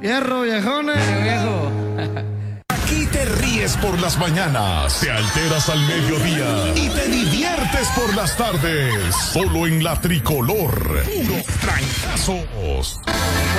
Hierro, viejones. Viejo. Aquí te ríes por las mañanas, te alteras al mediodía y te diviertes por las tardes. Solo en la Tricolor. Puro trancazos.